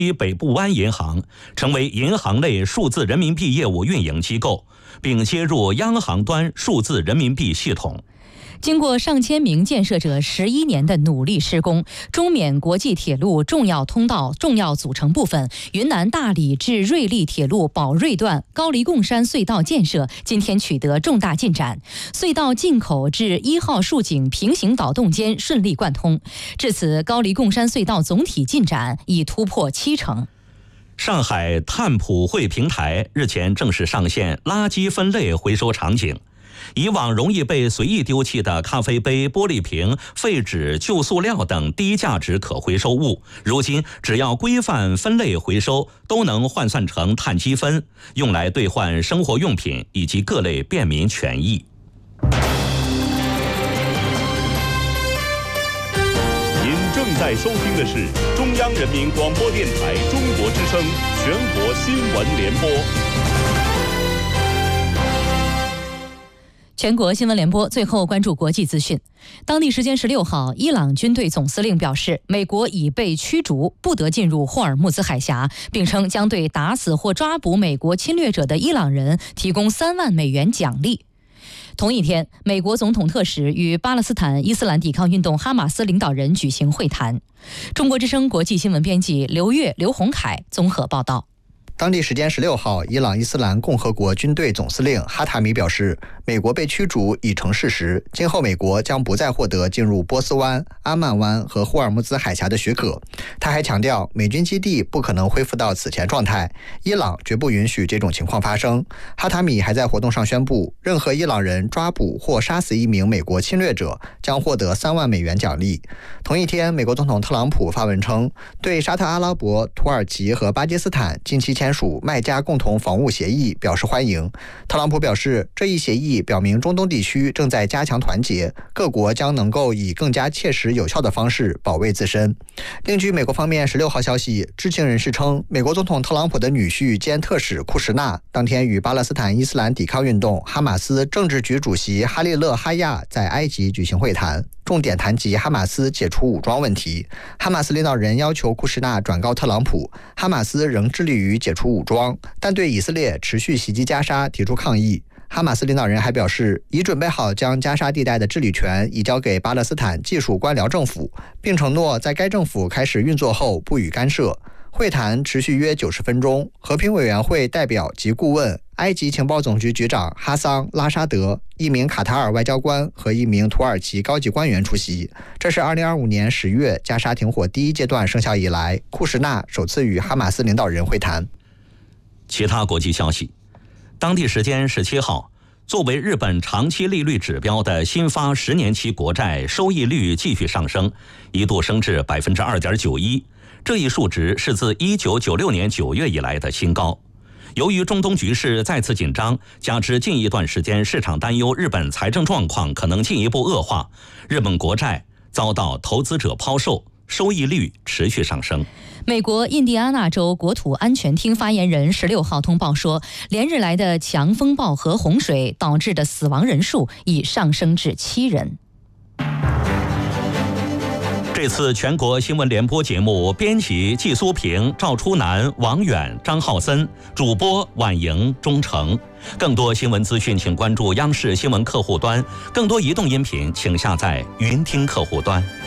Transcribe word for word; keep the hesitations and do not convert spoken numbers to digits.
以北部湾银行成为银行类数字人民币业务运营机构，并接入央行端数字人民币系统。 经过上千名建设者十一年的努力施工，中缅国际铁路重要通道重要组成部分云南大理至瑞丽铁路宝瑞段高黎贡山隧道建设今天取得重大进展，隧道进口至一号竖井平行岛洞间顺利贯通。至此，高黎贡山隧道总体进展已突破七成。 上海碳普惠平台日前正式上线垃圾分类回收场景。以往容易被随意丢弃的咖啡杯、玻璃瓶、废纸、旧塑料等低价值可回收物，如今只要规范分类回收，都能换算成碳积分，用来兑换生活用品以及各类便民权益。 您正在收听的是中央人民广播电台中国之声全国新闻联播。 全国新闻联播最后关注国际资讯。当地时间十六号，伊朗军队总司令表示，美国已被驱逐，不得进入霍尔木兹海峡，并称将对打死或抓捕美国侵略者的伊朗人提供三万美元奖励。同一天，美国总统特使与巴勒斯坦伊斯兰抵抗运动哈马斯领导人举行会谈。中国之声国际新闻编辑刘越、刘洪凯综合报道。 当地时间十六号，伊朗伊斯兰共和国军队总司令哈塔米表示，美国被驱逐已成事实，今后美国将不再获得进入波斯湾、阿曼湾和霍尔木兹海峡的许可。他还强调，美军基地不可能恢复到此前状态，伊朗绝不允许这种情况发生。哈塔米还在活动上宣布，任何伊朗人抓捕或杀死一名美国侵略者，将获得三万美元奖励。同一天，美国总统特朗普发文称，对沙特阿拉伯、土耳其和巴基斯坦近期签署麦加共同防务协议表示欢迎。特朗普表示，这一协议表明中东地区正在加强团结，各国将能够以更加切实有效的方式保卫自身。另据美国方面十六号消息，知情人士称，美国总统特朗普的女婿兼特使库什纳当天与巴勒斯坦伊斯兰抵抗运动哈马斯政治局主席哈利勒哈亚在埃及举行会谈，重点谈及哈马斯解除武装问题。哈马斯领导人要求库什纳转告特朗普，哈马斯仍致力于解除武装，但对以色列持续袭击加沙提出抗议。哈马斯领导人还表示，已准备好将加沙地带的治理权移交给巴勒斯坦技术官僚政府，并承诺在该政府开始运作后不予干涉。会谈持续约九十分钟，和平委员会代表及顾问、埃及情报总局局长哈桑·拉沙德、一名卡塔尔外交官和一名土耳其高级官员出席。这是二零二五年十月加沙停火第一阶段生效以来，库什纳首次与哈马斯领导人会谈。 其他国际消息，当地时间十七号，作为日本长期利率指标的新发十年期国债收益率继续上升，一度升至 百分之二点九一， 这一数值是自一九九六年九月以来的新高。由于中东局势再次紧张，加之近一段时间市场担忧日本财政状况可能进一步恶化，日本国债遭到投资者抛售，收益率持续上升。 美国印第安纳州国土安全厅发言人十六号通报说，连日来的强风暴和洪水导致的死亡人数已上升至七人。 这次全国新闻联播节目编辑季苏平、赵初南、王远、张浩森，主播婉莹、钟诚。更多新闻资讯请关注央视新闻客户端，更多移动音频请下载云听客户端。